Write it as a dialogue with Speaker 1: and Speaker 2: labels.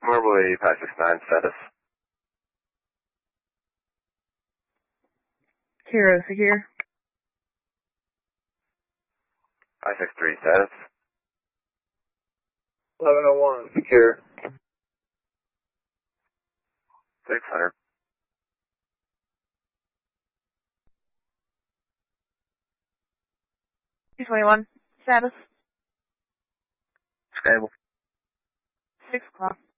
Speaker 1: Marble 8569 status.
Speaker 2: Kira secure.
Speaker 1: 563 status.
Speaker 3: 1101 secure.
Speaker 1: 600.
Speaker 2: Two-21 status.
Speaker 1: Stable.
Speaker 2: 6 o'clock.